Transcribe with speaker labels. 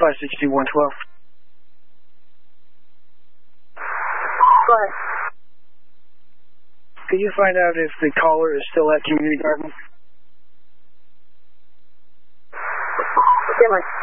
Speaker 1: 56112.
Speaker 2: Go ahead.
Speaker 1: Could you find out if the caller is still at Community Garden?
Speaker 2: Okay,